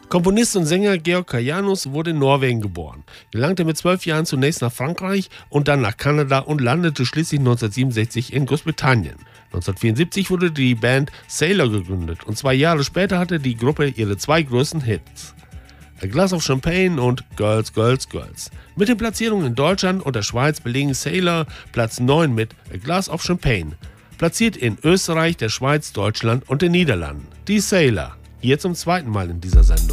Komponist und Sänger Georg Kajanus wurde in Norwegen geboren, gelangte mit 12 Jahren zunächst nach Frankreich und dann nach Kanada und landete schließlich 1967 in Großbritannien. 1974 wurde die Band Sailor gegründet und 2 Jahre später hatte die Gruppe ihre 2 größten Hits: A Glass of Champagne und Girls, Girls, Girls. Mit den Platzierungen in Deutschland und der Schweiz belegen Sailor Platz 9 mit A Glass of Champagne, platziert in Österreich, der Schweiz, Deutschland und den Niederlanden. Die Sailor, hier zum 2. Mal in dieser Sendung.